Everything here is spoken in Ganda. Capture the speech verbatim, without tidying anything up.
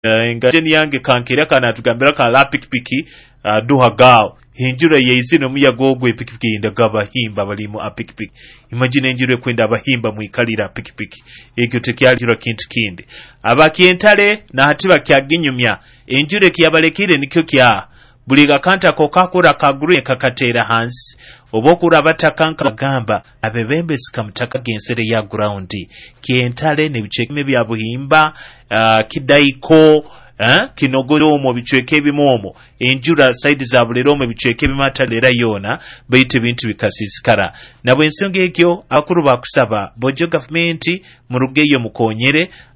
nga jeni yange kankira kana tugambira ka la pikipiki uh, duha gao hinjura yeizino muyaga ogwe pikipiki ndagaba himba balimu a pikipiki. Imagine enjure kwenda abahimba muikalira pikipiki ekyo tekyalira kintu kindi abakientale na hatiba kyaginyumya enjure kiyabalekire nikyo kya buli gakanta ko kakura kagure kakatera hansi obokura batakanka gamba abebembe sikamutaka gensere ya ground kientale ne bichekime bya buhimba uh, kidaiko eh kinogoro mu bichweke bimomo enjura side za bulero mu bichweke bimata lera yona bayite bintu bikasisikara nabwe ensonga ekyo akuru bakusaba bojo government mu rugeyo mukonyere